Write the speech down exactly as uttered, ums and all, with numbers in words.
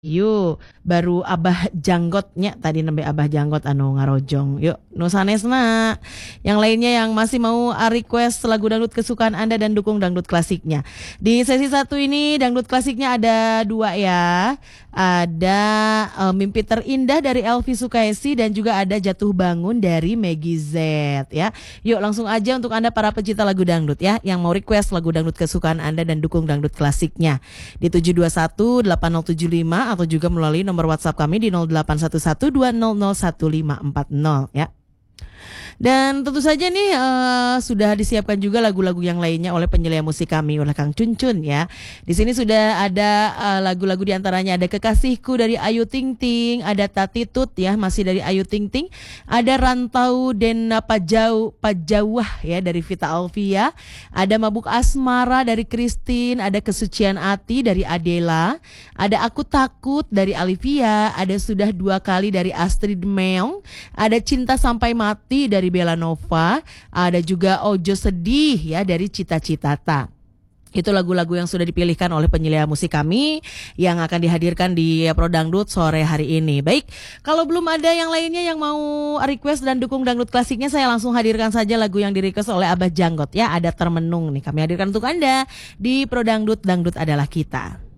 Yuk, baru Abah Janggotnya tadi nembe Abah Janggot anu ngarojong. Yuk, nu sanesna. Yang lainnya yang masih mau request lagu dangdut kesukaan Anda dan dukung dangdut klasiknya. Di sesi satu ini dangdut klasiknya ada dua ya. Ada uh, Mimpi Terindah dari Elvi Sukaesi dan juga ada Jatuh Bangun dari Meggy Z ya. Yuk langsung aja untuk Anda para pecinta lagu dangdut ya yang mau request lagu dangdut kesukaan Anda dan dukung dangdut klasiknya. Di tujuh dua satu delapan nol tujuh lima atau juga melalui nomor WhatsApp kami di nol delapan satu satu dua nol nol satu lima empat nol ya. Dan tentu saja nih uh, sudah disiapkan juga lagu-lagu yang lainnya oleh penyelia musik kami oleh Kang Cuncun ya. Di sini sudah ada uh, lagu-lagu diantaranya ada Kekasihku dari Ayu Ting Ting, ada Tati Tut ya masih dari Ayu Ting Ting, ada Rantau dan Pajau Pajawah ya dari Vita Alvia, ada Mabuk Asmara dari Christine, ada Kesucian Ati dari Adela, ada Aku Takut dari Alivia, ada Sudah Dua Kali dari Astrid Meong, ada Cinta Sampai Mati dari Bella Nova, ada juga Ojo Sedih ya dari Cita Citata. Itu lagu-lagu yang sudah dipilihkan oleh penyelia musik kami yang akan dihadirkan di Pro Dangdut sore hari ini. Baik, kalau belum ada yang lainnya yang mau request dan dukung dangdut klasiknya, saya langsung hadirkan saja lagu yang di-request oleh Abah Janggot ya. Ada Termenung nih kami hadirkan untuk Anda di Pro Dangdut, Dangdut Adalah Kita.